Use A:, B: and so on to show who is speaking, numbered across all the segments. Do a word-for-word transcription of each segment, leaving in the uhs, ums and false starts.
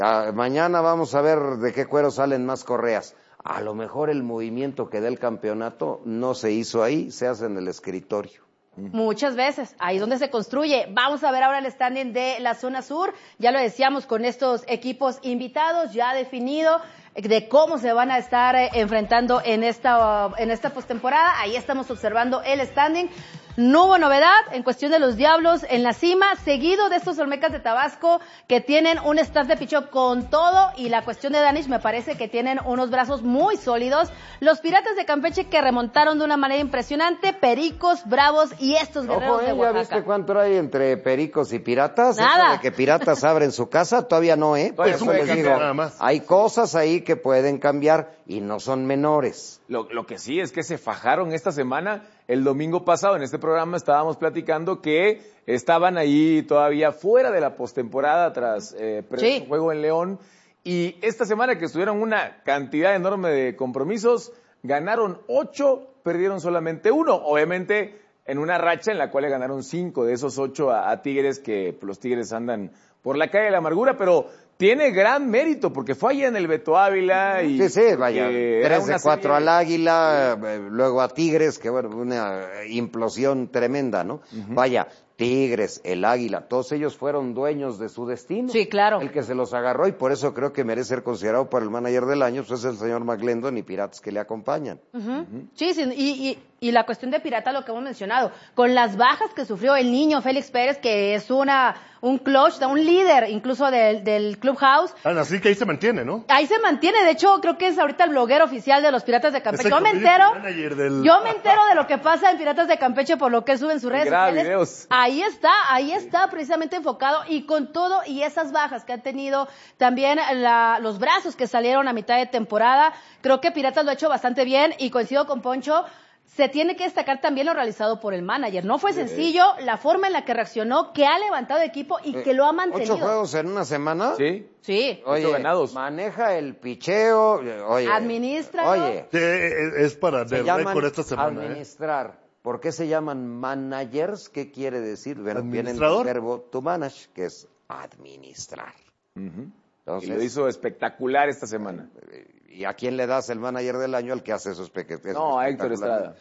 A: Ah, mañana vamos a ver de qué cuero salen más correas. A lo mejor el movimiento que da el campeonato no se hizo ahí, se hace en el escritorio.
B: Muchas veces, ahí es donde se construye. Vamos a ver ahora el standing de la zona sur, ya lo decíamos con estos equipos invitados, ya definido de cómo se van a estar eh, enfrentando en esta, en esta postemporada. Ahí estamos observando el standing. No hubo novedad en cuestión de los Diablos en la cima, seguido de estos Olmecas de Tabasco que tienen un staff de picheo con todo, y la cuestión de Danish me parece que tienen unos brazos muy sólidos. Los Piratas de Campeche que remontaron de una manera impresionante, Pericos, Bravos y estos Guerreros
A: Ojo, ¿eh?
B: de Oaxaca.
A: ¿Ya viste cuánto hay entre Pericos y Piratas?
B: Nada.
A: Eso de que Piratas abren su casa, todavía no, ¿eh? Por
C: Pues
A: eso
C: puede
A: les digo,
C: nada más.
A: hay cosas ahí que pueden cambiar y no son menores.
C: Lo, lo que sí es que se fajaron esta semana. El domingo pasado en este programa estábamos platicando que estaban ahí todavía fuera de la postemporada tras eh,
B: Sí.
C: su juego en León. Y esta semana que estuvieron una cantidad enorme de compromisos, ganaron ocho, perdieron solamente uno. Obviamente en una racha en la cual le ganaron cinco de esos ocho a, a Tigres, que los Tigres andan por la calle de la amargura, pero tiene gran mérito porque fue allá en el Beto Ávila y...
A: Sí, sí, vaya,
C: eh, era
A: tres de
C: una
A: cuatro
C: serie-
A: al Águila, eh, luego a Tigres, que bueno, una implosión tremenda, ¿no? Uh-huh. Vaya, Tigres, el Águila, todos ellos fueron dueños de su destino.
B: Sí, claro.
A: El que se los agarró, y por eso creo que merece ser considerado para el manager del año, pues es el señor McLendon y Piratas que le acompañan.
B: Uh-huh. Uh-huh. Sí, sí, y, y, y la cuestión de Pirata, lo que hemos mencionado, con las bajas que sufrió el niño Félix Pérez, que es una un clutch, un líder incluso del, del Clubhouse.
D: Ah, así que ahí se mantiene, ¿no?
B: Ahí se mantiene, de hecho creo que es ahorita el bloguero oficial de los Piratas de Campeche. Yo me entero,
D: del...
B: yo me entero de lo que pasa en Piratas de Campeche por lo que sube en sus redes sociales.
C: Videos.
B: Ahí está, ahí está precisamente enfocado, y con todo y esas bajas que han tenido, también la, los brazos que salieron a mitad de temporada, creo que Piratas lo ha hecho bastante bien, y coincido con Poncho. Se tiene que destacar también lo realizado por el manager. No fue sencillo la forma en la que reaccionó, que ha levantado el equipo y que lo ha mantenido.
A: ¿Ocho juegos en una semana?
C: Sí.
B: Sí.
A: Oye,
C: Ocho ganados.
A: Maneja el picheo, oye.
B: Administra.
A: Oye.
D: Sí, es para
A: Se
D: de
A: llaman
D: récord esta semana.
A: administrar. ¿eh? ¿Por qué se llaman managers? ¿Qué quiere decir? Bueno, viene del verbo to manage, que es administrar.
C: Uh-huh.
A: Entonces,
C: y lo hizo espectacular esta semana.
A: ¿Y a quién le das el manager del año? Al que hace esos pequeños.
C: No, a Héctor Estrada.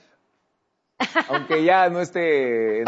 C: Aunque ya no esté...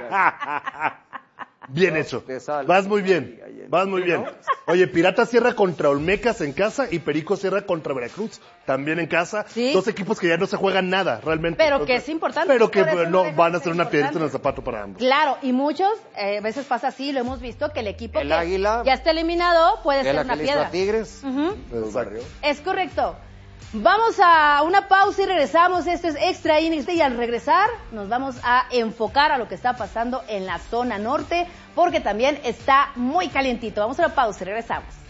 D: Bien hecho. Vas muy bien. Vas muy bien. Oye, Pirata cierra contra Olmecas en casa y Perico cierra contra Veracruz, también en casa.
B: ¿Sí?
D: Dos equipos que ya no se juegan nada, realmente.
B: Pero
D: Entonces,
B: que es importante.
D: Pero que
B: Por eso
D: no
B: deja
D: van
B: de
D: a ser
B: ser
D: una piedrita en
B: importante.
D: el zapato para ambos.
B: Claro, y muchos eh, veces pasa así, lo hemos visto, que el equipo
A: El
B: que
A: Águila,
B: ya está eliminado puede
A: ¿es
B: ser
A: la
B: una
A: que le hizo
B: piedra.
A: a Tigres?
B: Uh-huh.
D: Exacto.
B: Es correcto. Vamos a una pausa y regresamos. Esto es Extra Innings, y al regresar nos vamos a enfocar a lo que está pasando en la zona norte, porque también está muy calientito. Vamos a la pausa y regresamos.